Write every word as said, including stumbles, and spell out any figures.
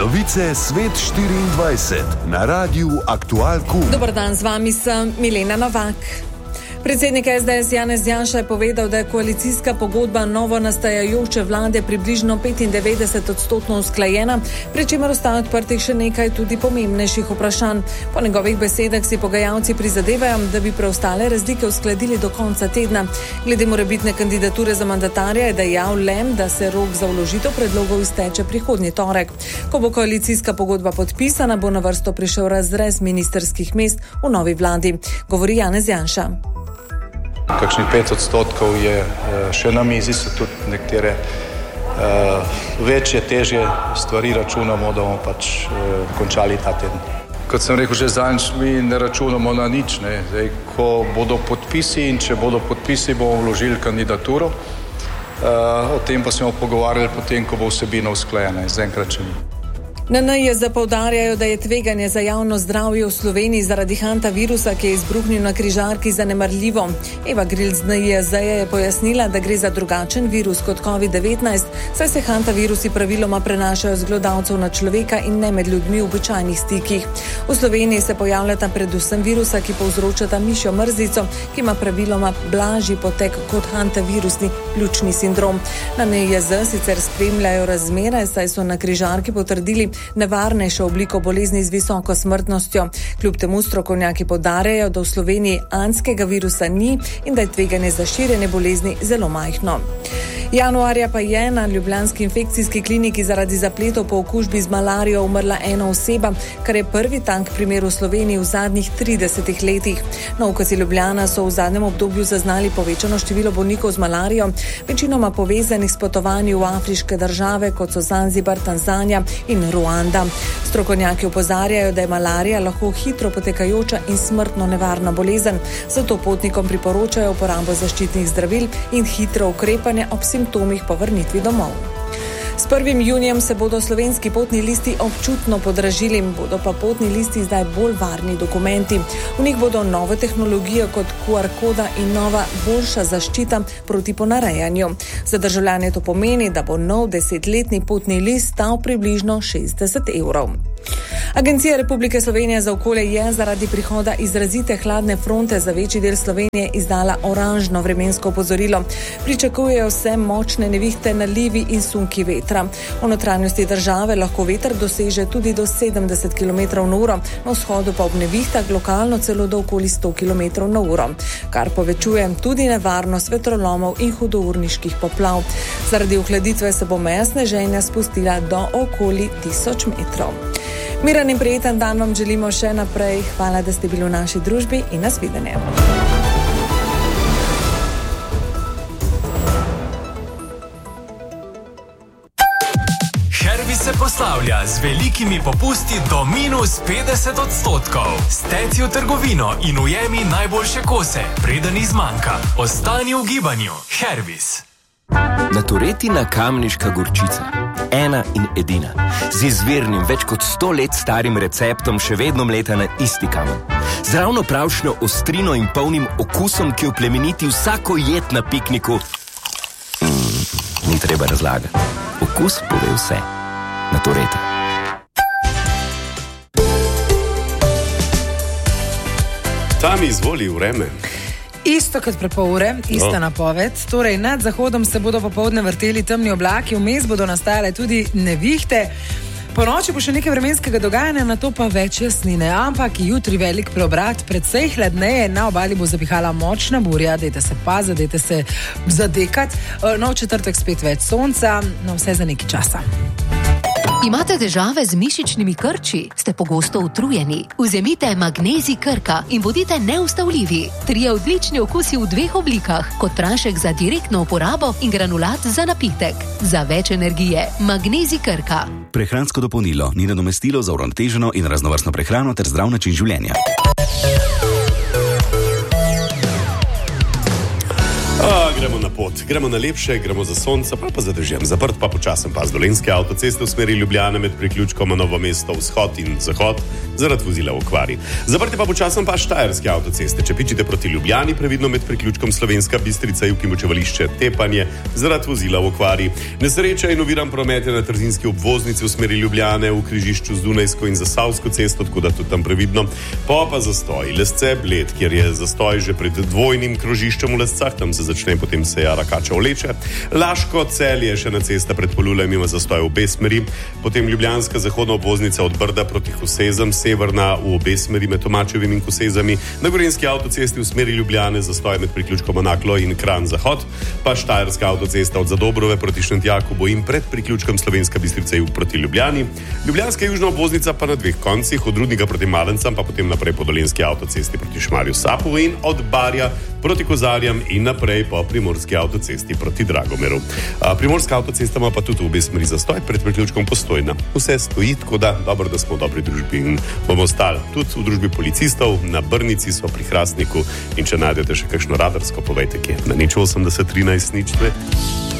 Novice Svet štiriindvajset na Radiu Aktual Kum. Dober dan, z vami sem Milena Novak. Predsednik es de es Janez Janša je povedal, da je koalicijska pogodba novo nastajajoče vlade približno petindevetdeset odstotno usklajena, pri čemer ostaja odprtih še nekaj tudi pomembnejših vprašanj. Po njegovih besedah si pogajalci prizadevajo, da bi preostale razlike uskladili do konca tedna. Glede morebitne kandidature za mandatarja je dejal le, da se rok za vložitev predlogov izteče prihodnji torek. Ko bo koalicijska pogodba podpisana, bo na vrsto prišel razrez ministerskih mest v novi vladi, govori Janez Janša. Kakšnih pet odstotkov je še na mizi, so tudi nekatere uh, večje, težje stvari računamo, da bomo pač uh, končali ta teden. Kot sem rekel že zadnjič, mi ne računamo na nič. Ne. Zdaj, ko bodo podpisi in če bodo podpisi, bomo vložili kandidaturo. Uh, o tem pa smo pogovarjali potem, ko bo vsebina usklajena. Zaenkrat še ni. Na en je za poudarjajo, da je tveganje za javno zdravje v Sloveniji zaradi hantavirusa, ki je izbruhnil na križarki, zanemarljivo. Eva Grilc z en je za je pojasnila, da gre za drugačen virus kot covid devetnajst, saj se hantavirusi praviloma prenašajo z glodavcev na človeka in ne med ljudmi v običajnih stikih. V Sloveniji se pojavljata predvsem virusa, ki povzročata mišjo mrzico, ki ima praviloma blažji potek kot hantavirusni pljučni sindrom. Na en je za sicer spremljajo razmere, saj so na križarki potrdili nevarnejšo obliko bolezni z visoko smrtnostjo. Kljub temu strokovnjaki poudarjajo, da v Sloveniji anskega virusa ni in da je tveganje za širjenje bolezni zelo majhno. Januarja pa je na ljubljanski infekcijski kliniki zaradi zapletov po okužbi z malarijo umrla ena oseba, kar je prvi tak primer v Sloveniji v zadnjih tridesetih letih. Na U K C Ljubljana so v zadnjem obdobju zaznali povečano število bolnikov z malarijo, večinoma povezanih s potovanji v afriške države, kot so Zanzibar, Tanzanija in Ruanda. Strokovnjaki opozarjajo, da je malarija lahko hitro potekajoča in smrtno nevarna bolezen, zato potnikom priporočajo uporabo zaščitnih zdravil in hitro ukrepanje ob simptomih po vrnitvi domov. S prvim junijem se bodo slovenski potni listi občutno podražili, bodo pa potni listi zdaj bolj varni dokumenti. V njih bodo nove tehnologije kot Q R koda in nova boljša zaščita proti ponarejanju. Za državljane to pomeni, da bo nov desetletni potni list stal približno šestdeset evrov. Agencija Republike Slovenije za okolje je zaradi prihoda izrazite hladne fronte za večji del Slovenije izdala oranžno vremensko opozorilo. Pričakujejo se močne nevihte, nalivi in sunki vetra. V notranjosti države lahko veter doseže tudi do sedemdeset kilometrov na uro, na vzhodu pa ob nevihtah lokalno celo do okoli sto kilometrov na uro, kar povečuje tudi nevarnost vetrolomov in hudourniških poplav. Zaradi ohladitve se bo meja sneženja spustila do okoli tisoč metrov. Miren in prijeten dan vam želimo še naprej. Hvala, da ste bili v naši družbi in nasvidenje. Hervis se poslavlja z velikimi popusti do minus petdeset odstotkov. Steci v trgovino in ujemi najboljše kose, preden izmanjka. Ostani v gibanju. Hervis. Naturetina kamniška gorčica. Ena in edina. Z izvirnim, več kot sto let starim receptom še vedno mleta na isti kamen. Z ravno pravšnjo ostrino in polnim okusom, ki oplemeniti vsako jed na pikniku. Mm, ni treba razlagati. Okus pove vse. Natureta. Tam izvoli vreme. Isto kot prepol ure, ista no. napoved. Torej, nad zahodom se bodo popoldne vrteli temni oblaki, vmes bodo nastajale tudi nevihte. Po noči bo še nekaj vremenskega dogajanja, na to pa več jasnine. Ampak jutri velik preobrat, precej hladneje, na obali bo zapihala močna burja, dajte se paziti, dajte se zadekat. No, v četrtek spet več sonca, no vse za nekaj časa. Imate težave z mišičnimi krči? Ste pogosto utrujeni? Vzemite Magnezij Krka in bodite neustavljivi. Trije odlični okusi v dveh oblikah, kot prašek za direktno uporabo in granulat za napitek. Za več energije, Magnezij Krka. Prehransko dopolnilo ni nadomestilo za uravnoteženo in raznovrstno prehrano ter zdrav način življenja. A, gremo na pot, gremo na lepše, gremo za sonce, pa pa za dežjem. Zaprt pa počasen pas Dolenjske avtoceste v smeri Ljubljane med priključkoma Novo mesto vzhod in zahod zaradi vozila v okvari. Zaprt je pa počasen pas Štajerske avtoceste. Če pičite proti Ljubljani, previdno med priključkom Slovenska Bistrica, Jug in Močevališče Tepanje zaradi vozila v okvari. Nesreča in oviran promet je na trzinski obvoznici v smeri Ljubljane v križišču z Dunajsko in Zasavsko cesto, tako da tudi tam previdno. Pa pa zastoj Lesce Bled, kjer je zastoj že pred dvojnim krožiščem v Lescah, tam se začne potem seja Rakača vleče. Laško Celje, še na cesta pred Polulem ima zastoj v obe smeri, potem ljubljanska zahodna obvoznica od Brda proti Kosezam, severna v obe smeri med Tomačevim in Kosezami, na Gorenjski avtocesti v smeri Ljubljane zastoj med priključkom Naklo in Kranj zahod, pa Štajerska avtocesta od Zadobrove proti Šentjakobu in pred priključkom Slovenska Bistrica Jug proti Ljubljani, ljubljanska južna obvoznica pa na dveh koncih, od Rudnika proti Malencam pa potem naprej po Dolenjski avtocesti proti Šmarju Sapu in od Barja proti Kozarjam in naprej po Primorski avtocesti proti Dragomeru. A, Primorska avtocesta ima pa tudi v obe smeri zastoj pred priključkom Postojna. Vse stoji, tako da dobro, da smo v dobri družbi in bomo ostali tudi v družbi policistov. Na Brnici so pri Hrastniku in če najdete še kakšno radarsko, povejte kje. Na nič osemdeset trinajst nič dve.